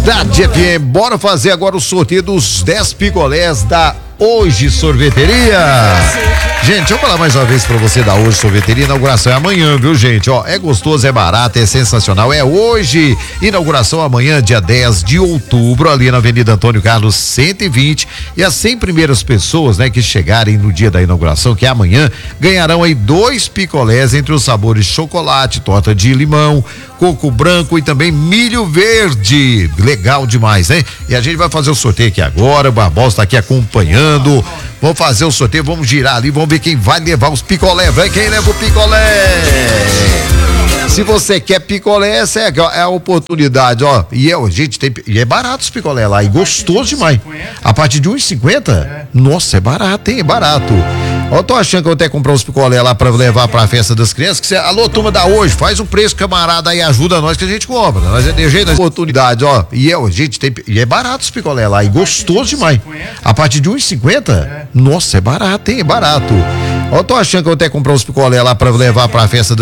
Da FM, bora fazer agora o sorteio dos 10 picolés da Hoje Sorveteria. Gente, deixa eu falar mais uma vez pra você da Hoje Sorveteria. Inauguração é amanhã, viu, gente? Ó, é gostoso, é barato, é sensacional. É hoje. Inauguração amanhã, dia 10 de outubro, ali na Avenida Antônio Carlos 120. E as 100 primeiras pessoas, né, que chegarem no dia da inauguração, que é amanhã, ganharão aí 2 picolés entre os sabores chocolate, torta de limão, coco branco e também milho verde. Legal demais, né? E a gente vai fazer o sorteio aqui agora. O Barbosa tá aqui acompanhando. Vamos fazer o sorteio, vamos girar ali, vamos ver quem vai levar os picolé. Vai quem leva o picolé. Se você quer picolé, essa é a oportunidade, ó. E é barato os picolé lá, e gostoso demais. A partir de R$1,50? Nossa, é barato, hein? É barato. Eu tô achando que eu vou até comprar uns picolé lá pra levar pra festa das crianças. Alô, turma da Hoje, faz um preço, camarada, aí ajuda nós que a gente compra. Nós é de jeito, oportunidade, ó. E é barato os picolé lá, e gostoso demais. A partir de R$1,50? Nossa, é barato, hein? É barato. Eu tô achando que eu vou até comprar uns picolé lá pra levar pra festa das